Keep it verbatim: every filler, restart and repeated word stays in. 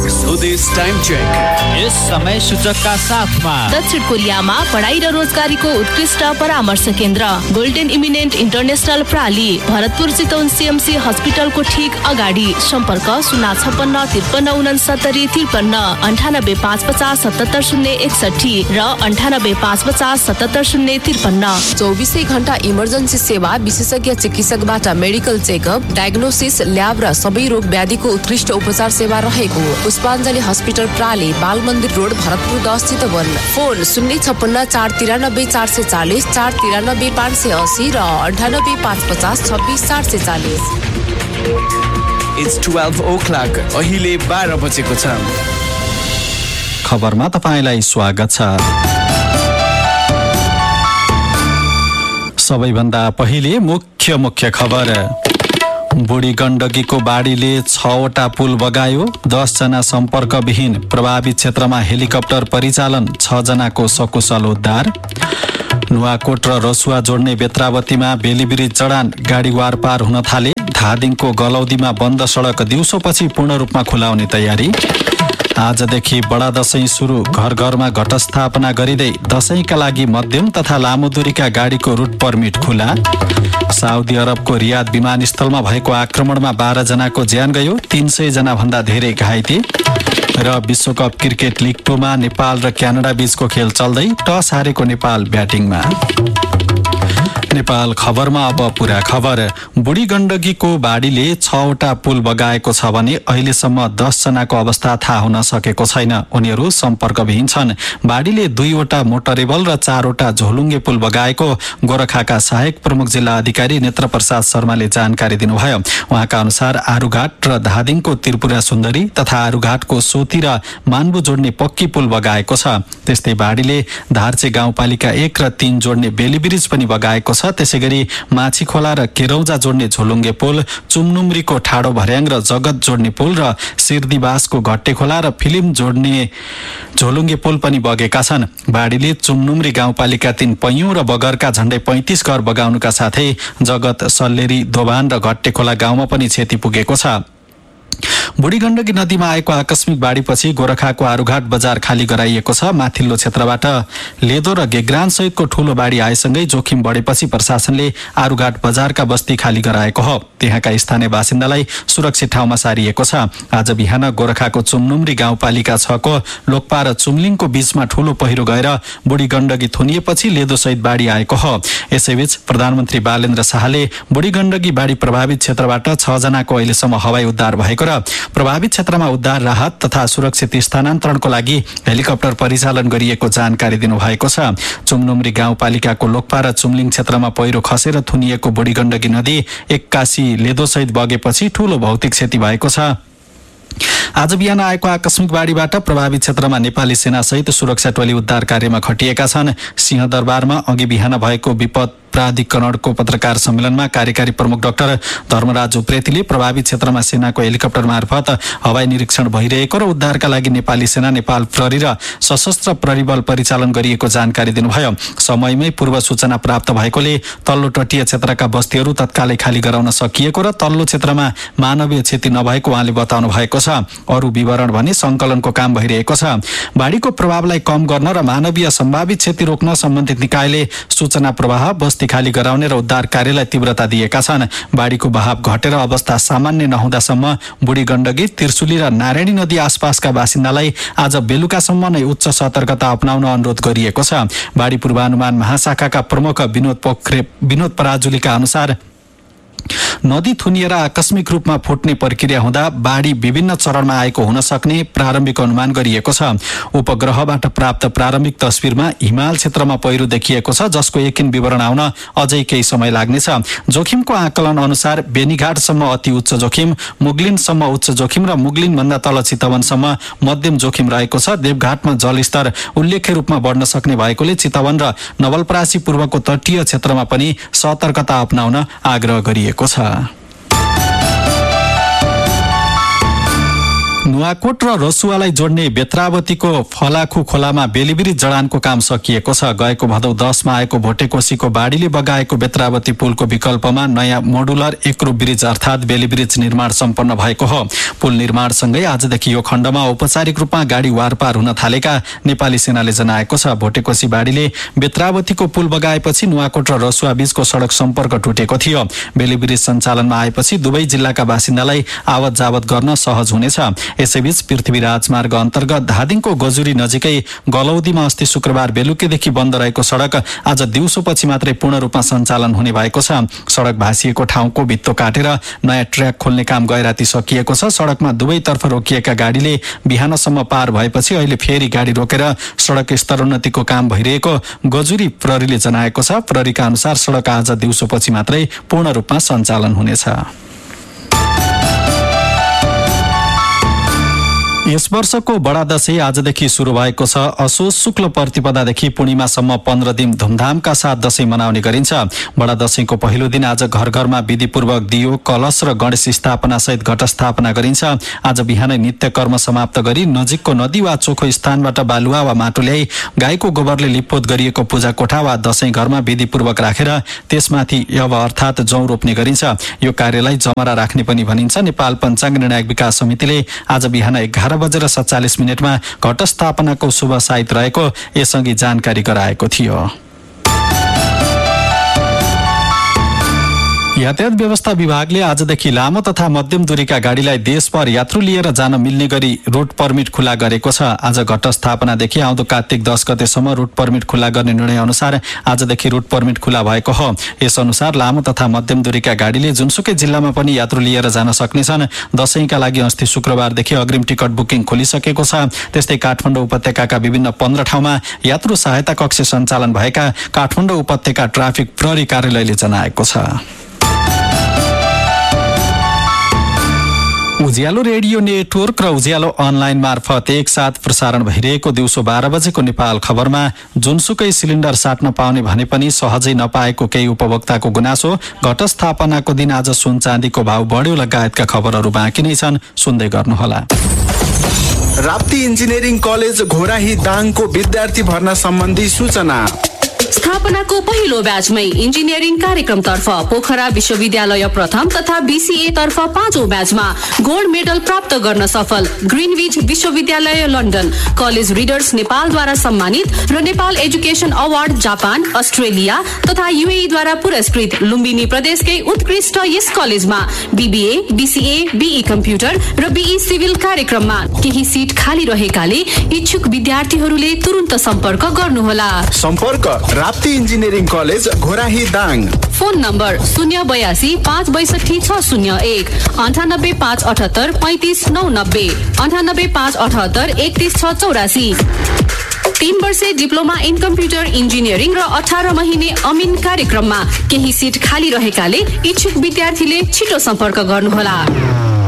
स्वदेश time check यस समय सूचकका साथमा दक्षिण कोरियामा पढाइ र रोजगारीको उत्कृष्ट परामर्श केन्द्र golden eminent international प्राली Bharatpur Chitwan CMC हस्पिटलको ठिक अगाडि। सम्पर्क शून्य छप्पन्न त्रिपन्न उनसत्तरी त्रिपन्न अन्ठानब्बे पाँच पचास सतहत्तर शून्य एकसठी र अन्ठानब्बे पाँच पचास सतहत्तर शून्य त्रिपन्न। चौबिसै घण्टा इमर्जेन्सी सेवा, विशेषज्ञ चिकित्सकबाट मेडिकल चेकअप, डायग्नोसिस, ल्याब र सबै रोग व्याधिको उत्कृष्ट उपचार सेवा रहेको पुष्पाञ्जली हस्पिटल प्राली, बाल मन्दिर रोड, भरतपुर दस चितवन। फोन शून्य छप्पन्न चार तिरानब्बे चार सय चालिस, चार तिरानब्बे पाँच सय असी र अन्ठानब्बे पाँच पचास छब्बिस चार सय चालिस। It's twelve o'clock. अहिले बाह्र बजेको छ। खबरमा तपाईलाई स्वागत छ। सबैभन्दा पहिले मुख्य मुख्य खबर। बुढी गण्डकीको बाढीले छवटा पुल बगायो, दस जना सम्पर्कविहीन। प्रभावित क्षेत्रमा हेलिकप्टर परिचालन, छ जनाको सकुशल उद्धार। नुवाकोट र रसुवा जोड्ने बेत्रावतीमा बेलीब्रिज चढान, गाडी वारपार हुन थाले। धादिङको गलौदीमा बन्द सडक दिउँसोपछि पूर्ण रूपमा खुलाउने तयारी। आजदेखि बडा दशैं सुरु, घर घरमा घटस्थापना गरिँदै दशैंका लागि मध्यम तथा लामो दूरीका गाडीको रुट पर्मिट खुला। साउदी अरबको रियाद विमानस्थलमा भएको आक्रमणमा बाह्र जनाको ज्यान गयो, तीन सय जना भन्दा धेरै घाइते। र विश्वकप क्रिकेट लिग टूमा नेपाल र क्यानाडा बीचको खेल चल्दै टस हारेको नेपाल ब्याटिङमा। नेपाल खबरमा अब पूरा खबर। बुढी गण्डकीको बाढीले छवटा पुल बगाएको छ भने अहिलेसम्म दस जनाको अवस्था थाहा हुन सकेको छैन। उनीहरू सम्पर्कविहीन छन्। बाढीले दुईवटा मोटरेबल र चारवटा झोलुङ्गे पुल बगाएको गोरखाका सहायक प्रमुख जिल्ला अधिकारी नेत्र प्रसाद शर्माले जानकारी दिनुभयो। उहाँका अनुसार आरुघाट र धादिङको त्रिपुरा सुन्दरी तथा आरुघाटको सोती र मान्बु जोड्ने पक्की पुल बगाएको छ। त्यस्तै बाढीले धारचे गाउँपालिका एक र तीन जोड्ने बेलीब्रिज पनि बगाएको छ। त्यसै गरी माछी खोला र केरौजा जोड्ने झोलुङ्गे पुल, चुमनुम्रीको ठाडो भर्याङ र जगत जोड्ने पुल र सिर्दीबासको घट्टे खोला र फिल्म जोड्ने झोलुङ्गे पुल पनि बगेका छन्। बाढीले चुमनुम्री गाउँपालिका तीन पैयुँ र बगरका झण्डै पैंतिस घर बगाउनुका साथै जगत, सल्लेरी, दोभान र घट्टे खोला गाउँमा पनि क्षति पुगेको छ। बुढी गण्डकी नदीमा आएको आकस्मिक बाढीपछि गोरखाको आरुघाट बजार खाली गराइएको छ। माथिल्लो क्षेत्रबाट लेदो र गेग्रान सहितको ठूलो बाढी आएसँगै जोखिम बढेपछि प्रशासनले आरुघाट बजारका बस्ती खाली गराएको हो। त्यहाँका स्थानीय बासिन्दालाई सुरक्षित ठाउँमा सारिएको छ। आज बिहान गोरखाको चुमनुम्री गाउँपालिका छ को लोकपा र चुम्लिङको बीचमा ठूलो पहिरो गएर बुढी गण्डकी थुनिएपछि लेदो सहित बाढी आएको हो। यसैबीच प्रधानमन्त्री बालेन्द्र शाहले बुढी गण्डकी बाढी प्रभावित क्षेत्रबाट छ जनाको अहिलेसम्म हवाई उद्धार भएको र प्रभावित क्षेत्रमा उद्धार, राहत तथा सुरक्षित स्थानान्तरणको लागि हेलिकप्टर परिचालन गरिएको जानकारी दिनुभएको छ। चुमनुम्री गाउँपालिकाको लोकपा र चुम्लिङ क्षेत्रमा पहिरो खसेर थुनिएको बुढी गण्डकी नदी एक्कासी लेदोसहित बगेपछि ठूलो भौतिक क्षति भएको छ। आज बिहान आएको आकस्मिक बाढीबाट प्रभावित क्षेत्रमा नेपाली सेना सहित सुरक्षा टोली उद्धार कार्यमा खटिएका छन्। सिंहदरबारमा अघि बिहान भएको विपद प्राधिकरणको पत्रकार सम्मेलनमा कार्यकारी प्रमुख डाक्टर धर्मराज उप्रेतीले प्रभावित क्षेत्रमा सेनाको हेलिकप्टर मार्फत हवाई निरीक्षण भइरहेको र उद्धारका लागि नेपाली सेना, नेपाल प्रहरी र सशस्त्र प्रहरी बल परिचालन गरिएको जानकारी दिनुभयो। समयमै पूर्व सूचना प्राप्त भएकोले तल्लो तटीय क्षेत्रका बस्तीहरू तत्कालै खाली गराउन सकिएको र तल्लो क्षेत्रमा मानवीय क्षति नभएको उहाँले बताउनु भएको छ। अरू विवरण भने संकलनको काम भइरहेको छ। बाढीको प्रभावलाई कम गर्न र मानवीय सम्भावित क्षति रोक्न सम्बन्धित निकायले सूचना प्रवाह, बस्ती खाली गराउने र उद्धार कार्यलाई तीव्रता दिएका छन्। बाढीको बहाव घटेर अवस्था सामान्य नहुँदासम्म बुढी गण्डकी, त्रिशुली र नारायणी नदी आसपासका बासिन्दालाई आज बेलुकासम्म नै उच्च सतर्कता अपनाउन अनुरोध गरिएको छ। बाढी पूर्वानुमान महाशाखाका प्रमुख विनोद पोखरे विनोद पराजुलीका अनुसार नदी थुनिएर आकस्मिक रूपमा फुट्ने प्रक्रिया हुँदा बाढी विभिन्न चरणमा आएको हुन सक्ने प्रारम्भिक अनुमान गरिएको छ। उपग्रहबाट प्राप्त प्रारम्भिक तस्बिरमा हिमाल क्षेत्रमा पहिरो देखिएको छ, जसको यकिन विवरण आउन अझै केही समय लाग्नेछ। जोखिमको आकलन अनुसार बेनीघाटसम्म अति उच्च जोखिम, मुगलिनसम्म उच्च जोखिम र मुगलिनभन्दा तल चितवनसम्म मध्यम जोखिम रहेको छ। देवघाटमा जलस्तर उल्लेख्य रूपमा बढ्न सक्ने भएकोले चितवन र नवलपरासी पूर्वको तटीय क्षेत्रमा पनि सतर्कता अपनाउन आग्रह गरिएको छ। नुवाकोट र रसुवालाई जोड्ने बेत्रावतीको फलाखु खोलामा बेलिब्रिज जडानको काम सकिएको छ। गएको भदौ दसमा आएको भोटेकोसीको बाढीले बगाएको बेत्रावती पुलको विकल्पमा नयाँ मोडुलर एक्रो ब्रिज अर्थात् बेलिब्रिज निर्माण सम्पन्न भएको हो। पुल निर्माणसँगै आजदेखि यो खण्डमा औपचारिक रूपमा गाडी वारपार हुन थालेका नेपाली सेनाले जनाएको छ। भोटेकोसी बाढीले बेत्रावतीको पुल बगाएपछि नुवाकोट र रसुवा बीचको सडक सम्पर्क टुटेको थियो। बेलिब्रिज सञ्चालनमा आएपछि दुवै जिल्लाका बासिन्दालाई आवत जावत गर्न सहज हुनेछ। यसैबीच पृथ्वी राजमार्ग अन्तर्गत धादिङको गजुरी नजिकै गलौदीमा अस्ति शुक्रबार बेलुकीदेखि बन्द रहेको सडक आज दिउँसोपछि मात्रै पूर्ण रूपमा सञ्चालन हुने भएको छ। सडक भाँसिएको ठाउँको भित्तो काटेर नयाँ ट्र्याक खोल्ने काम गैराती सकिएको छ। सडकमा दुवैतर्फ रोकिएका गाडीले बिहानसम्म पार भएपछि अहिले फेरि गाडी रोकेर सडक स्तरोन्नतिको काम भइरहेको गजुरी प्रहरीले जनाएको छ। प्रहरीका अनुसार सडक आज दिउँसोपछि मात्रै पूर्ण रूपमा सञ्चालन हुनेछ। यस वर्षको बडा दशैं आजदेखि सुरु भएको छ। असोज शुक्ल प्रतिपदादेखि पूर्णिमासम्म पन्ध्र दिन धुमधामका साथ दशैं मनाउने गरिन्छ। बडा दशैंको पहिलो दिन आज घर घरमा विधिपूर्वक दियो, कलश र गणेश स्थापना सहित घट स्थापना गरिन्छ। आज बिहानै नित्य कर्म समाप्त गरी नजिकको नदी वा चोखो स्थानबाट बालुवा वा माटो ल्याई गाईको गोबरले लिपपोत गरिएको पूजा कोठा वा दशैं घरमा विधिपूर्वक राखेर त्यसमाथि यव अर्थात् जौ रोप्ने गरिन्छ। यो कार्यलाई जमरा राख्ने पनि भनिन्छ। नेपाल पञ्चाङ्ग निर्णायक विकास समितिले आज बिहान एघार बजेर सत्तालिस मिनटमा घट स्थापनाको शुभ साइत रहेको यसअघि जानकारी गराएको थियो। यातायात व्यवस्था विभागले आजदेखि लामो तथा मध्यम दूरीका गाडीलाई देशभर यात्रु लिएर जान मिल्ने गरी रूट पर्मिट खुला गरेको छ। आज घट स्थापनादेखि आउँदो कार्तिक दस गतेसम्म रूट पर्मिट खुला गर्ने निर्णय अनुसार आजदेखि रूट पर्मिट खुला भएको हो। यस अनुसार लामो तथा मध्यम दूरीका गाडीले जुनसुकै जिल्लामा पनि यात्रु लिएर जान सक्नेछन्। दशैंका लागि अस्ति शुक्रबारदेखि अग्रिम टिकट बुकिङ खोलिसकेको छ। त्यस्तै काठमाडौँ उपत्यकाका विभिन्न पन्ध्र ठाउँमा यात्रु सहायता कक्ष सञ्चालन भएका काठमाडौँ उपत्यका ट्राफिक प्रहरी कार्यालयले जनाएको छ। उज्यालो रेडियो नेटवर्क र उज्यालो अनलाइन मार्फत एकसाथ प्रसारण भइरहेको दिउँसो बाह्र बजेको नेपाल खबरमा जुनसुकै सिलिन्डर साट्न पाउने भने पनि सहजै नपाएको केही उपभोक्ताको गुनासो, घट स्थापनाको दिन आज सुन चाँदीको भाव बढ्यो लगायतका खबरहरू बाँकी नै छन्, सुन्दै गर्नुहोला। राप्ती इन्जिनियरिङ कलेज घोराही दाङको विद्यार्थी भर्ना सम्बन्धी सूचना। स्थापनाको पहिलो ब्याचमै इन्जिनियरिङ कार्यक्रमतर्फ पोखरा विश्वविद्यालय प्रथम तथा बीसीए तर्फ पाँचौं ब्याचमा गोल्ड मेडल प्राप्त गर्न सफल ग्रिनविच विश्वविद्यालय लन्डन, कलेज रिडर्स नेपालद्वारा सम्मानित र Nepal education award Japan, Australia तथा युएई द्वारा पुरस्कृत लुम्बिनी प्रदेशकै उत्कृष्ट यस कलेजमा बीबीए, बीसीए, बीई कम्प्युटर र बीई सिभिल कार्यक्रममा केही सिट खाली रहेकाले इच्छुक विद्यार्थीहरूले तुरुन्त सम्पर्क गर्नुहोला। सम्पर्क Rapti engineering college Ghorahi Dang. Phone number शून्य बयासी पाँच बैसठी छ शून्य एक, अन्ठानब्बे पाँच अठहत्तर पैँतिस नौ नब्बे, अन्ठानब्बे पाँच अठहत्तर एकतिस छ चौरासी। तीन वर्षे डिप्लोमा इन कम्प्युटर इन्जिनियरिङ र अठार महिने अमिन कार्यक्रममा केही सिट खाली रहेकाले इच्छुक विद्यार्थीले छिटो सम्पर्क गर्नुहोला।